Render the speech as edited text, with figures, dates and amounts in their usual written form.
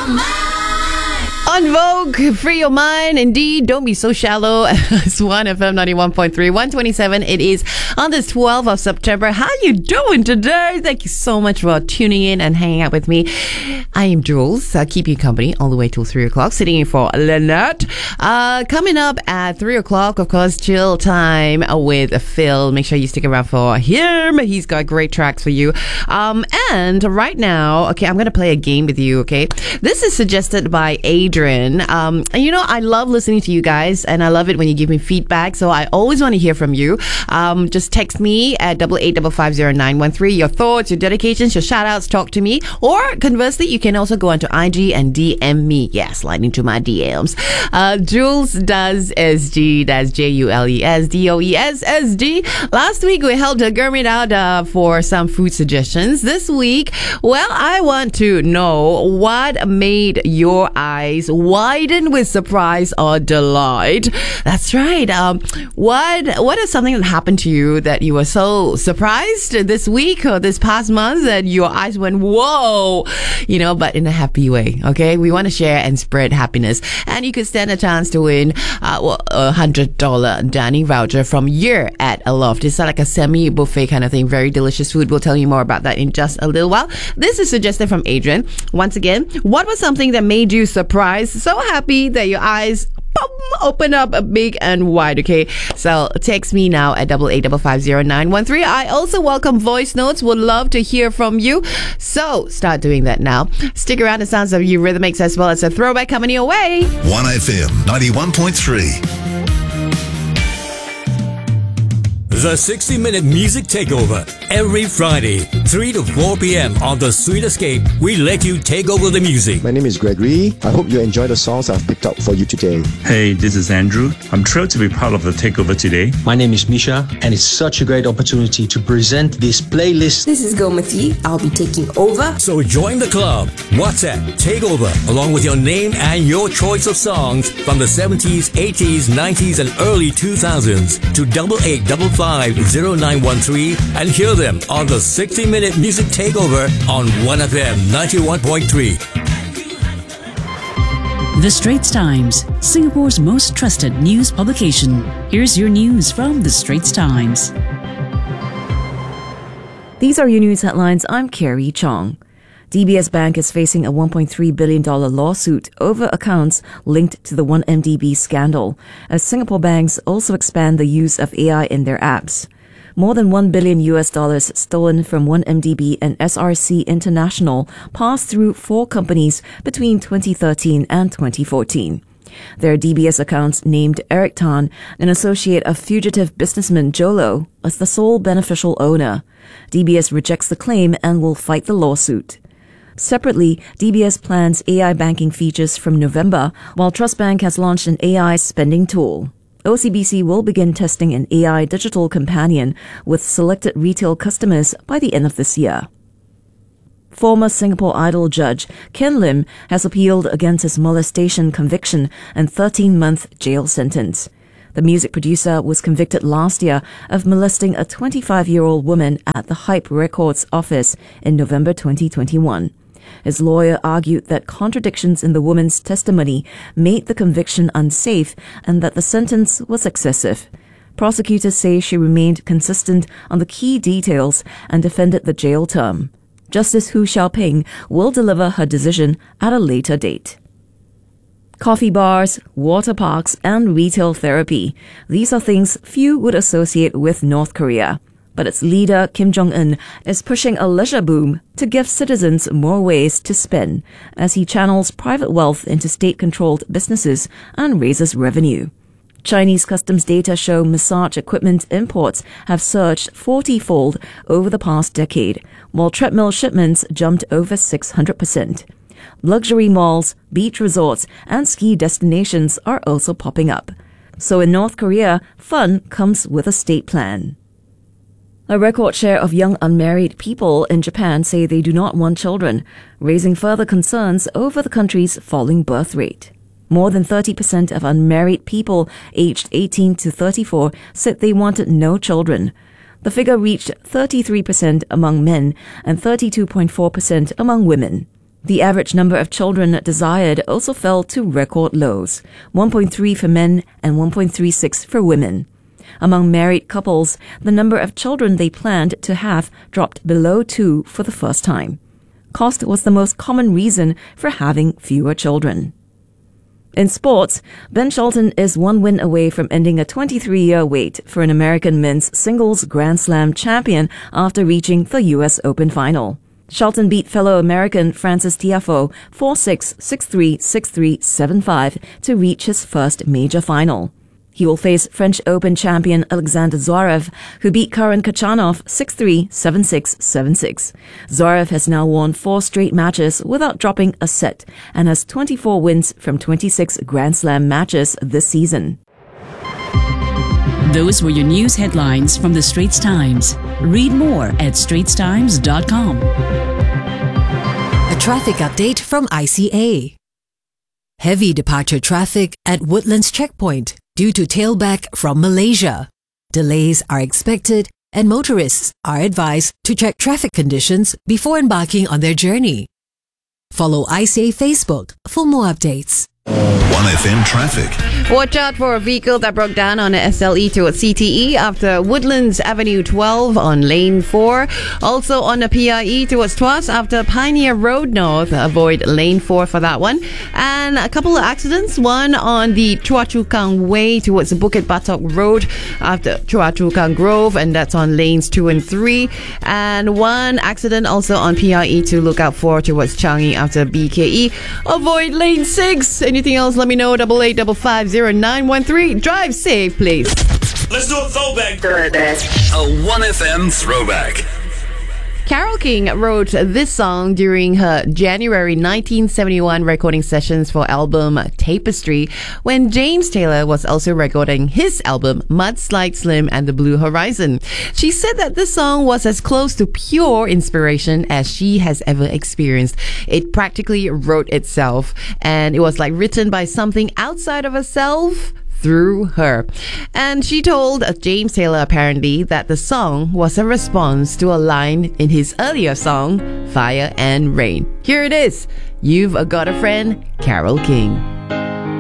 On Vogue, free your mind. Indeed, don't be so shallow. It's 1FM 91.3, 127. It is on this 12th of September. How you doing today? Thank you so much for tuning in and hanging out with me. I am Jules. I'll keep you company all the way till 3 o'clock, sitting in for Lynette. Coming up at 3 o'clock, of course, chill time with Phil. Make sure you stick around for him. He's got great tracks for you. And right now, okay, I'm going to play a game with you, okay? This is suggested by Adrian. And you know, I love listening to you guys, and I love it when you give me feedback. So I always want to hear from you. Just text me at 88550913. Your thoughts, your dedications, your shout outs, talk to me. Or conversely, you can also go onto IG and DM me. Yes, slide into my DMs. Jules does SG. That's JULESDOESSD. Last week we held a Gurmit out for some food suggestions. This week, well, I want to know what made your eyes widen with surprise or delight. That's right. What is something that happened to you that you were so surprised this week or this past month that your eyes went whoa, you know, but in a happy way. Okay, we want to share and spread happiness, and you could stand a chance to win a $100 dining voucher from Year at Aloft. It's like a semi buffet kind of thing. Very delicious food. We'll tell you more about that in just a little while. This is suggested from Adrian. Once again, what was something that made you surprised, so happy that your eyes open up big and wide? Okay, so text me now at 88550913. I also welcome voice notes. Would love to hear from you, so start doing that now. Stick around. It sounds of Eurythmics as well. It's a throwback coming your way. 1FM 91.3. The 60-minute music takeover every Friday, 3 to 4 p.m. on The Sweet Escape. We let you take over the music. My name is Gregory. I hope you enjoy the songs I've picked up for you today. Hey, this is Andrew. I'm thrilled to be part of the takeover today. My name is Misha, and it's such a great opportunity to present this playlist. This is Gomati. I'll be taking over. So join the club. WhatsApp Takeover along with your name and your choice of songs from the 70s, 80s, 90s, and early 2000s to 88550913 and hear them on the 60-minute music takeover on 1FM 91.3. The Straits Times, Singapore's most trusted news publication. Here's your news from The Straits Times. These are your news headlines. I'm Carrie Chong. DBS Bank is facing a $1.3 billion lawsuit over accounts linked to the 1MDB scandal, as Singapore banks also expand the use of AI in their apps. More than $1 billion stolen from 1MDB and SRC International passed through 4 companies between 2013 and 2014. Their DBS accounts named Eric Tan, an associate of fugitive businessman Jolo, as the sole beneficial owner. DBS rejects the claim and will fight the lawsuit. Separately, DBS plans AI banking features from November, while Trust Bank has launched an AI spending tool. OCBC will begin testing an AI digital companion with selected retail customers by the end of this year. Former Singapore Idol judge Ken Lim has appealed against his molestation conviction and 13-month jail sentence. The music producer was convicted last year of molesting a 25-year-old woman at the Hype Records office in November 2021. His lawyer argued that contradictions in the woman's testimony made the conviction unsafe and that the sentence was excessive. Prosecutors say she remained consistent on the key details and defended the jail term. Justice Hu Xiaoping will deliver her decision at a later date. Coffee bars, water parks, and retail therapy. These are things few would associate with North Korea. But its leader, Kim Jong-un, is pushing a leisure boom to give citizens more ways to spend as he channels private wealth into state-controlled businesses and raises revenue. Chinese customs data show massage equipment imports have surged 40-fold over the past decade, while treadmill shipments jumped over 600%. Luxury malls, beach resorts, and ski destinations are also popping up. So in North Korea, fun comes with a state plan. A record share of young unmarried people in Japan say they do not want children, raising further concerns over the country's falling birth rate. More than 30% of unmarried people aged 18 to 34 said they wanted no children. The figure reached 33% among men and 32.4% among women. The average number of children desired also fell to record lows, 1.3 for men and 1.36 for women. Among married couples, the number of children they planned to have dropped below 2 for the first time. Cost was the most common reason for having fewer children. In sports, Ben Shelton is one win away from ending a 23-year wait for an American men's singles Grand Slam champion after reaching the U.S. Open final. Shelton beat fellow American Frances Tiafoe 4-6, 6-3, 6-3, 7-5 to reach his first major final. He will face French Open champion Alexander Zverev, who beat Karen Khachanov 6-3, 7-6, 7-6. Zverev has now won 4 straight matches without dropping a set and has 24 wins from 26 Grand Slam matches this season. Those were your news headlines from the Straits Times. Read more at straitstimes.com. A traffic update from ICA. Heavy departure traffic at Woodlands Checkpoint due to tailback from Malaysia. Delays are expected and motorists are advised to check traffic conditions before embarking on their journey. Follow ICA Facebook for more updates. 1FM traffic. Watch out for a vehicle that broke down on a SLE towards CTE after Woodlands Avenue 12 on lane 4. Also on the PIE towards Tuas after Pioneer Road North. Avoid lane 4 for that one. And a couple of accidents. One on the Chua Chu Kang Way towards Bukit Batok Road after Chua Chu Kang Grove, and that's on lanes 2 and 3. And one accident also on PIE to look out for towards Changi after BKE. Avoid lane 6. Anything else, let me know. 88550913. Drive safe, please. Let's do a throwback. A 1FM throwback. Carole King wrote this song during her January 1971 recording sessions for album Tapestry, when James Taylor was also recording his album Mudslide Slim and the Blue Horizon. She said that this song was as close to pure inspiration as she has ever experienced. It practically wrote itself, and it was like written by something outside of herself through her. And she told James Taylor apparently that the song was a response to a line in his earlier song, Fire and Rain. Here it is. You've got a friend, Carole King.